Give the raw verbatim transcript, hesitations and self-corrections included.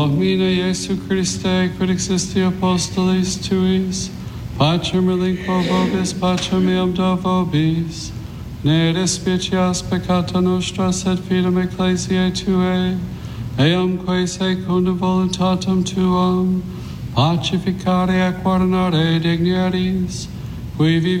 Domine Iesu Christe, quid existi apostolis tuis, pacem relinquo vobis, pacem meam do vobis, ne despicias peccata nostra, sed fidem ecclesiae Tuae, eam quae secundum voluntatem Tuam, pacificare et guardare dignities, qui vivi